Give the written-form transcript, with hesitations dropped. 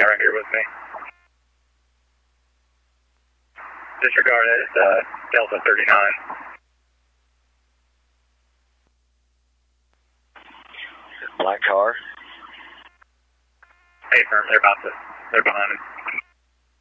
right here with me. Disregard it, Delta 39. Black car. Hey, firm, they're behind him.